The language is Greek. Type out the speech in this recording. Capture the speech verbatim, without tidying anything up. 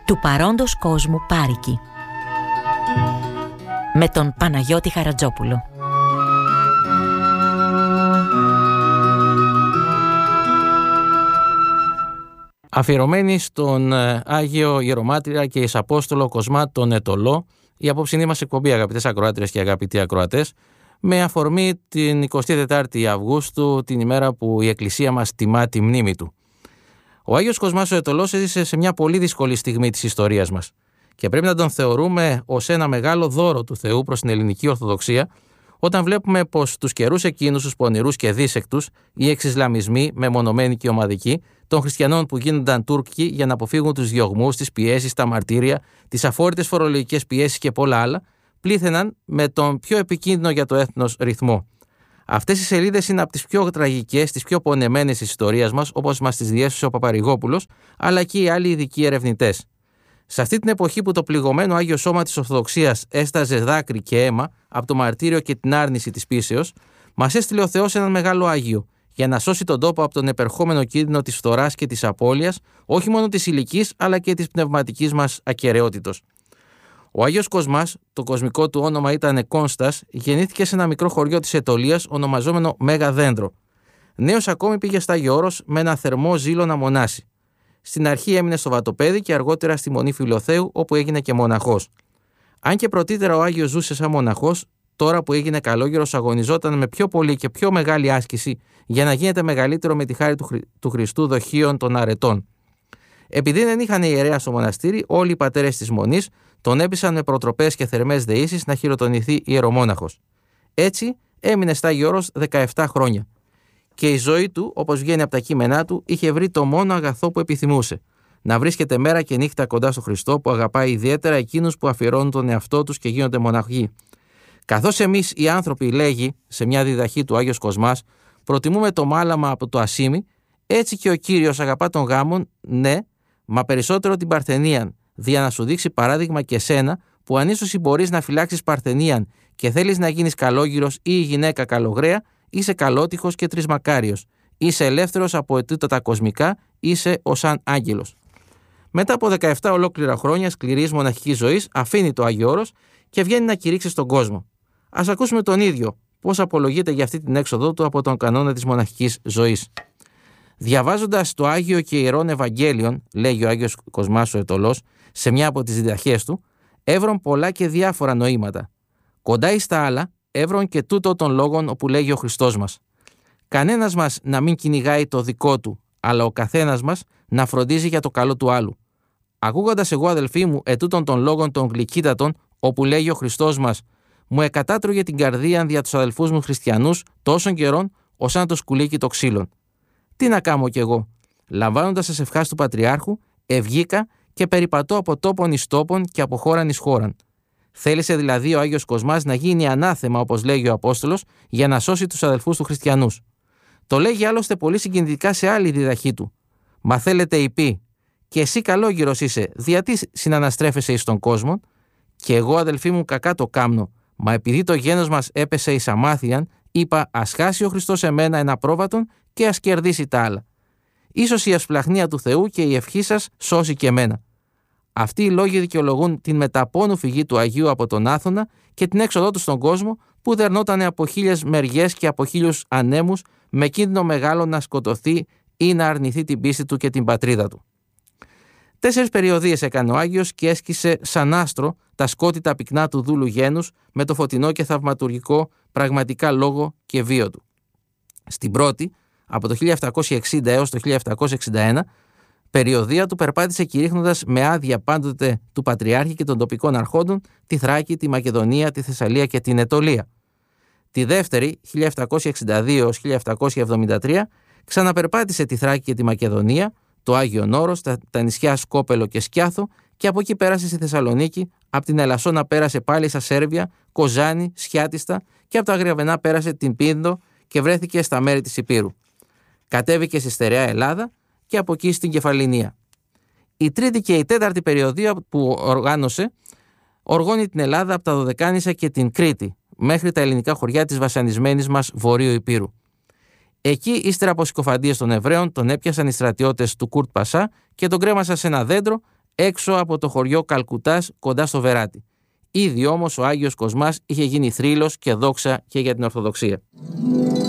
του παρόντος κόσμου Πάρικη, με τον Παναγιώτη Χαρατζόπουλο. Αφιερωμένη στον Άγιο Ιερομάτρια και Εισαπόστολο Κοσμά τον Αιτωλό, η απόψινή μας εκπομπή, αγαπητές ακροάτριες και αγαπητοί ακροατές, με αφορμή την εικοστή τετάρτη Αυγούστου, την ημέρα που η Εκκλησία μας τιμά τη μνήμη του. Ο Άγιος Κοσμάς ο Αιτωλός έζησε σε μια πολύ δύσκολη στιγμή της ιστορίας μας και πρέπει να τον θεωρούμε ως ένα μεγάλο δώρο του Θεού προς την ελληνική Ορθοδοξία, όταν βλέπουμε πως τους καιρούς εκείνους, τους πονηρούς και δύσεκτους, οι εξισλαμισμοί μεμονωμένοι και ομαδικοί των χριστιανών που γίνονταν Τούρκοι για να αποφύγουν τους διωγμούς, τις πιέσεις, τα μαρτύρια, τις αφόρητες φορολογικές πιέσεις και πολλά άλλα, πλήθαιναν με τον πιο επικίνδυνο για το έθνος ρυθμό. Αυτές οι σελίδες είναι από τις πιο τραγικές, τις πιο πονεμένες της ιστορίας μας, όπως μας τις διέσωσε ο Παπαρηγόπουλος, αλλά και οι άλλοι ειδικοί ερευνητές. Σε αυτή την εποχή που το πληγωμένο Άγιο Σώμα της Ορθοδοξίας έσταζε δάκρυ και αίμα από το μαρτύριο και την άρνηση της πίσεως, μας έστειλε ο Θεός έναν μεγάλο Άγιο για να σώσει τον τόπο από τον επερχόμενο κίνδυνο της φθοράς και της απώλειας, όχι μόνο της ηλικής αλλά και της πνευματικής μας ακεραιότητος. Ο Άγιος Κοσμάς, το κοσμικό του όνομα ήταν Κόνστας, γεννήθηκε σε ένα μικρό χωριό της Αιτωλίας ονομαζόμενο Μέγα Δέντρο. Νέος ακόμη πήγε στα Άγιο Όρος με ένα θερμό ζήλο να μονάσει. Στην αρχή έμεινε στο Βατοπέδι και αργότερα στη Μονή Φιλοθέου, όπου έγινε και μοναχός. Αν και πρωτήτερα ο Άγιος ζούσε σαν μοναχός, τώρα που έγινε καλόγερος αγωνιζόταν με πιο πολύ και πιο μεγάλη άσκηση για να γίνεται μεγαλύτερο με τη χάρη του, Χρυ... του Χριστού δοχείων των αρετών. Επειδή δεν είχαν ιερέα στο μοναστήρι, όλοι οι πατέρες της Μονής τον έπεισαν με προτροπές και θερμές δεήσεις να χειροτονηθεί ιερομόναχος. Έτσι έμεινε στα Άγιο Όρος δεκαεπτά χρόνια. Και η ζωή του, όπως βγαίνει από τα κείμενά του, είχε βρει το μόνο αγαθό που επιθυμούσε. Να βρίσκεται μέρα και νύχτα κοντά στο Χριστό, που αγαπάει ιδιαίτερα εκείνους που αφιερώνουν τον εαυτό τους και γίνονται μοναχοί. Καθώς εμείς οι άνθρωποι, λέγει σε μια διδαχή του Άγιος Κοσμάς, προτιμούμε το μάλαμα από το ασίμι, έτσι και ο Κύριος αγαπά τον γάμον, ναι, μα περισσότερο την παρθενίαν, δια να σου δείξει παράδειγμα και σένα, που αν ίσως μπορείς να φυλάξεις παρθενίαν και θέλεις να γίνεις καλόγυρος ή η γυναίκα καλογραία, είσαι καλότυχος και τρισμακάριος. Είσαι ελεύθερος από ετούτα τα κοσμικά, είσαι ως σαν άγγελος. Μετά από δεκαεπτά ολόκληρα χρόνια σκληρής μοναχικής ζωής, αφήνει το Άγιο Όρος και βγαίνει να κηρύξει στον κόσμο. Ας ακούσουμε τον ίδιο πώς απολογείται για αυτή την έξοδό του από τον κανόνα της μοναχικής ζωής. Διαβάζοντας το Άγιο και Ιερόν Ευαγγέλιον, λέγει ο Άγιος Κοσμάς ο Αιτωλός, σε μια από τις διδαχές του, έβρον πολλά και διάφορα νοήματα. Κοντά εις τα άλλα, έβρον και τούτο των λόγων όπου λέγει ο Χριστός μας. Κανένας μας να μην κυνηγάει το δικό του, αλλά ο καθένας μας να φροντίζει για το καλό του άλλου. Ακούγοντας εγώ, αδελφοί μου, ετούτων των λόγων των γλυκύτατων, όπου λέγει ο Χριστός μας, μου εκατάτρωγε την καρδία δια τους αδελφούς μου χριστιανούς τόσων καιρών, ως σαν το σκουλίκι το ξύλων. Τι να κάνω κι εγώ, λαμβάνοντας τις ευχάς του Πατριάρχου, ευγήκα και περιπατώ από τόπον εις τόπον και από χώραν εις χώραν. Θέλησε δηλαδή ο Άγιος Κοσμάς να γίνει ανάθεμα, όπως λέγει ο Απόστολος, για να σώσει τους αδελφούς του χριστιανούς. Το λέγει άλλωστε πολύ συγκινητικά σε άλλη διδαχή του. Μα θέλετε υπή, και εσύ καλόγυρος είσαι, γιατί συναναστρέφεσαι εις τον κόσμο, και εγώ, αδελφοί μου, κακά το κάμνω, μα επειδή το γένος μας έπεσε εις αμάθειαν, είπα ας χάσει ο Χριστός εμένα ένα πρόβατον και ας κερδίσει τα άλλα. Ίσως η ασπλαχνία του Θεού και η ευχή σας σώσει και εμένα. Αυτοί οι λόγοι δικαιολογούν την μεταπώνου φυγή του Αγίου από τον Άθωνα και την έξοδό του στον κόσμο, που δερνότανε από χίλιες μεριές και από χίλιους ανέμους, με κίνδυνο μεγάλο να σκοτωθεί ή να αρνηθεί την πίστη του και την πατρίδα του. Τέσσερις περιοδίες έκανε ο Άγιος και έσκησε σαν άστρο τα σκότητα πυκνά του δούλου γένους με το φωτεινό και θαυματουργικό πραγματικά λόγο και βίο του. Στην πρώτη, από το χίλια επτακόσια εξήντα έως το χίλια επτακόσια εξήντα ένα, περιοδία του περπάτησε κηρύχνοντας με άδεια πάντοτε του Πατριάρχη και των τοπικών αρχόντων τη Θράκη, τη Μακεδονία, τη Θεσσαλία και την Αιτωλία. Τη δεύτερη, χίλια επτακόσια εξήντα δύο έως χίλια επτακόσια εβδομήντα τρία, ξαναπερπάτησε τη Θράκη και τη Μακεδονία, το Άγιον Όρος, τα, τα νησιά Σκόπελο και Σκιάθο, και από εκεί πέρασε στη Θεσσαλονίκη, από την Ελασσόνα πέρασε πάλι στα Σέρβια, Κοζάνη, Σιάτιστα, και από τα Αγριαβενά πέρασε την Πίνδο και βρέθηκε στα μέρη της Υπήρου. Κατέβηκε στη στερεά Ελλάδα και από εκεί στην Κεφαληνία. Η τρίτη και η τέταρτη περιοδία που οργάνωσε οργώνει την Ελλάδα από τα Δωδεκάνησα και την Κρήτη μέχρι τα ελληνικά χωριά της βασανισμένης μας Βορείου Υπήρου. Εκεί, ύστερα από συκοφαντίες των Εβραίων, τον έπιασαν οι στρατιώτες του Κουρτ Πασά και τον κρέμασαν σε ένα δέντρο, έξω από το χωριό Καλκουτάς κοντά στο Βεράτι. Ήδη όμως ο Άγιος Κοσμάς είχε γίνει θρύλος και δόξα και για την Ορθοδοξία.